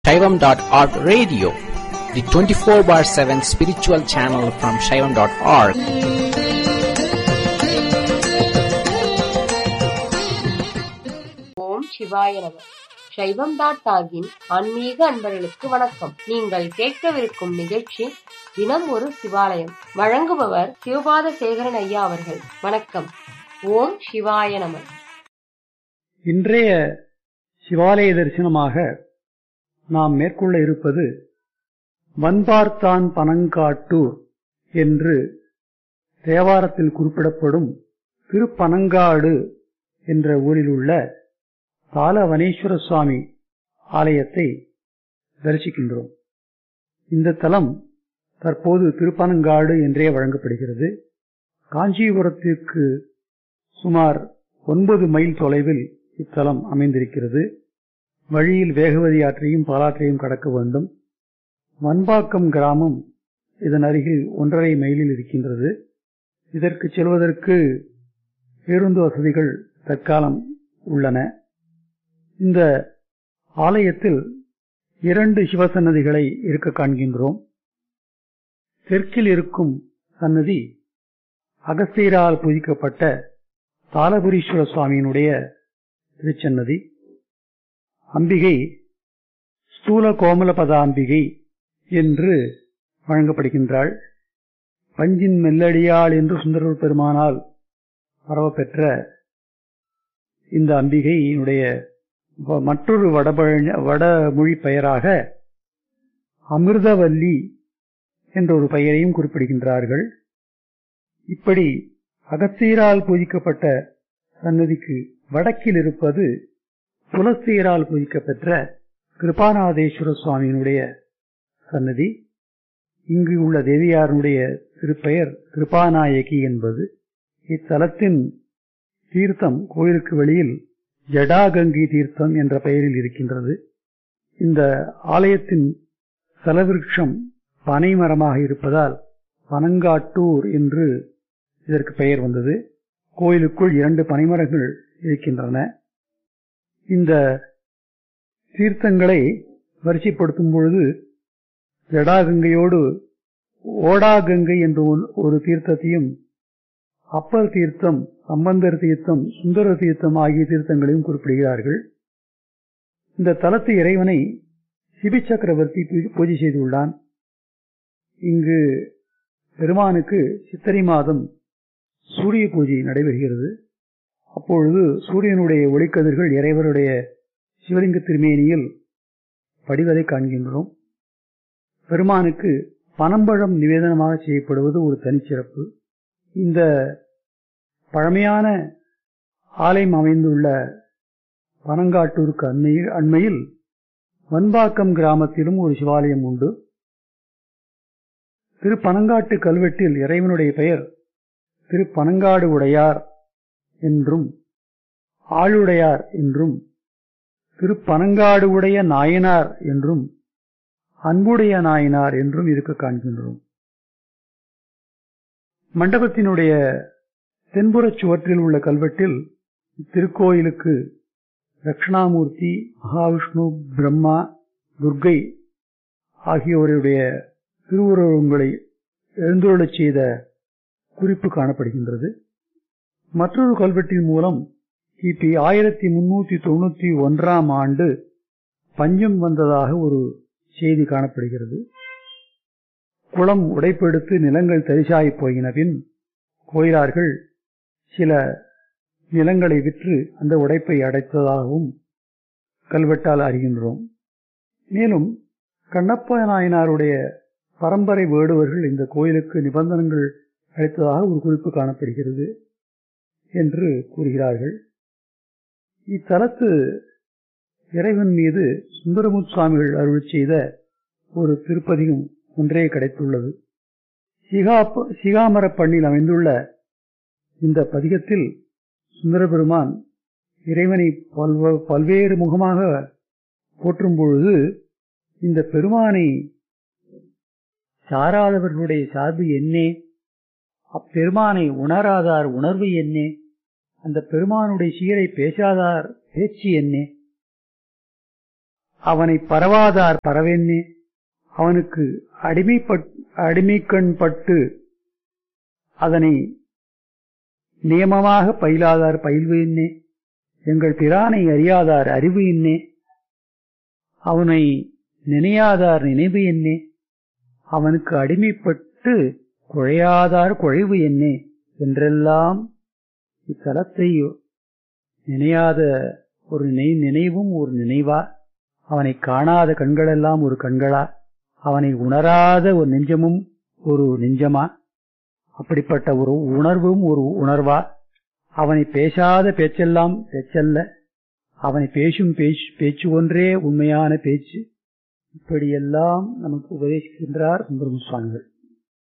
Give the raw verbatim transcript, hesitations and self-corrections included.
Shaivam dot org radio, the twenty-four bar seven spiritual channel from Shaivam dot org. ஓம் சிவாய நம. சைவம் dot ஆர்கின் ஆன்மீக அன்பர்களுக்கு வணக்கம். நீங்கள் கேட்கவிருக்கும் நிகழ்ச்சி தினம் ஒரு சிவாலயம். வழங்குபவர் சிவபாத சேகரன் ஐயா அவர்கள். வணக்கம். ஓம் சிவாய நம. இன்றைய சிவாலய தரிசனமாக நாம் மேற்கொள்ள இருப்பது வன்பார்த்தான் பனங்காட்டூர் என்று தேவாரத்தில் குறிப்பிடப்படும் திருப்பனங்காடு என்ற ஊரில் உள்ள தாளவனேஸ்வர சுவாமி ஆலயத்தை தரிசிக்கின்றோம். இந்த தலம் தற்போது திருப்பனங்காடு என்றே வழங்கப்படுகிறது. காஞ்சிபுரத்திற்கு சுமார் ஒன்பது மைல் தொலைவில் இத்தலம் அமைந்திருக்கிறது. வழியில் வேகவதி ஆற்றையும் பாலாற்றையும் கடக்க வேண்டும். வன்பாக்கம் கிராமம் இதன் அருகில் ஒன்றரை மைலில் இருக்கின்றது. இதற்கு செல்வதற்கு பேருந்து வசதிகள் தற்காலம் உள்ளன. இந்த ஆலயத்தில் இரண்டு சிவசன்னதிகளை இருக்க காண்கின்றோம். தெற்கில் இருக்கும் சன்னதி அகஸ்தியரால் பூஜிக்கப்பட்ட தாளபுரீஸ்வர சுவாமியினுடைய திருச்சன்னதி. அம்பிகை ஸ்தூல கோமலபதாம்பிகை என்று வழங்கப்படுகின்றாள். பஞ்சின் மெல்லடியாள் என்று சுந்தரர் பெருமானால் பரவப்பெற்ற இந்த அம்பிகையினுடைய மற்றொரு வடபழ வடமொழி பெயராக அமிர்தவல்லி என்ற ஒரு பெயரையும் குறிப்பிடுகின்றார்கள். இப்படி அகஸ்தியரால் பூஜிக்கப்பட்ட சன்னதிக்கு வடக்கில் இருப்பது புலஸ்தியரால் பூஜிக்கப்பெற்ற கிருபாநாதேஸ்வர சுவாமியினுடைய சன்னதி. இங்கு உள்ள தேவியாருடைய திருப்பெயர் கிருபாநாயகி என்பது. இத்தலத்தின் தீர்த்தம் கோயிலுக்கு வெளியில் ஜடாகங்கை தீர்த்தம் என்ற பெயரில் இருக்கின்றது. இந்த ஆலயத்தின் தலவிருட்சம் பனை மரமாக இருப்பதால் பனங்காட்டூர் என்று இதற்கு பெயர் வந்தது. கோயிலுக்குள் இரண்டு பனைமரங்கள் இருக்கின்றன. இந்த தீர்த்தங்களை வரிசைப்படுத்தும் பொழுது ஜடாகங்கையோடு ஓடாகங்கை என்ற ஒரு தீர்த்தத்தையும், அப்பர் தீர்த்தம், சம்பந்தர் தீர்த்தம், சுந்தர தீர்த்தம் ஆகிய தீர்த்தங்களையும் குறிப்பிடுகிறார்கள். இந்த தலத்து இறைவனை சிபி சக்கரவர்த்தி பூஜை செய்துள்ளான். இங்கு பெருமானுக்கு சித்திரை மாதம் சூரிய பூஜை நடைபெறுகிறது. அப்பொழுது சூரியனுடைய ஒளிக்கதிர்கள் இறைவருடைய சிவலிங்க திருமேனியில் படிவதை காண்கின்றோம். பெருமானுக்கு பனம்பழம் நிவேதனமாக செய்யப்படுவது ஒரு தனிச்சிறப்பு. இந்த பழமையான ஆலயம் அமைந்துள்ள பனங்காட்டூருக்கு அண்மையில் அண்மையில் வன்பாக்கம் கிராமத்திலும் ஒரு சிவாலயம் உண்டு. திருப்பனங்காட்டு கல்வெட்டில் இறைவனுடைய பெயர் திருப்பனங்காடு உடையார் என்றும் ஆளுடையார் என்றும், திருப்பனங்காடு உடைய நாயனார் என்றும், அன்புடைய நாயனார் என்றும் இருக்க காண்கின்றோம். மண்டபத்தினுடைய தென்புறச் சுவற்றில் உள்ள கல்வெட்டில் இத்திருக்கோயிலுக்கு தட்சிணாமூர்த்தி, மகாவிஷ்ணு, பிரம்மா, துர்க்கை ஆகியோருடைய திருவுருவங்களை எழுந்துருளச் செய்த குறிப்பு காணப்படுகின்றது. மற்றொரு கல்வெட்டின் மூலம் கிபி ஆயிரத்தி முன்னூத்தி தொண்ணூத்தி ஒன்றாம் ஆண்டு பஞ்சம் வந்ததாக ஒரு செய்தி காணப்படுகிறது. குளம் உடைப்பெடுத்து நிலங்கள் தரிசாய் போயின பின் கோயிலார்கள் சில நிலங்களை விற்று அந்த உடைப்பை அடைத்ததாகவும் கல்வெட்டால் அறிகின்றோம். மேலும் கண்ணப்ப நாயனாருடைய பரம்பரை வேடுவர்கள் இந்த கோயிலுக்கு நிபந்தனைகள் அளித்ததாக ஒரு குறிப்பு காணப்படுகிறது என்று கூறுகிறார்கள். இத்தலத்து இறைவன் மீது சுந்தரமுத் சுவாமிகள் அருள் செய்த ஒரு திருப்பதியும் ஒன்றே கிடைத்துள்ளது. சிகாமர பண்ணில் அமைந்துள்ள இந்த பதிகத்தில் சுந்தர பெருமான் இறைவனை பல்வேறு முகமாக போற்றும் பொழுது இந்த பெருமானை சாராதவர்களுடைய சார்பு என்னே, அப்பெருமானை உணராதார் உணர்வு என்னே, அந்த பெருமானுடைய சீரை பேசாதார் பேச்சு என்னே, அவனை பரவாதார் பரவென்னே, அவனுக்கு அடிமைப்பட் அடிமைக்கண் பட்டு அதனை நியமமாக பயிலாதார் பயில்வு என்னே, எங்கள் பிரானை அறியாதார் அறிவு என்னே, அவனை நினையாதார் நினைவு என்னே, அவனுக்கு அடிமைப்பட்டு குழையாதார் குழைவு என்னே என்றெல்லாம் இத்தலத்தை நினையாத ஒரு நினை நினைவும் ஒரு நினைவா, அவனை காணாத கண்களெல்லாம் ஒரு கண்களா, அவனை உணராத ஒரு நெஞ்சமும் ஒரு நெஞ்சமா, அப்படிப்பட்ட ஒரு உணர்வும் ஒரு உணர்வா, அவனை பேசாத பேச்செல்லாம் பேச்சல்ல, அவனை பேசும் பேச்சு பேச்சு ஒன்றே உண்மையான பேச்சு, இப்படியெல்லாம் நமக்கு உபதேசிக்கின்றார் சுந்தரமூர்த்தி சுவாமிகள்.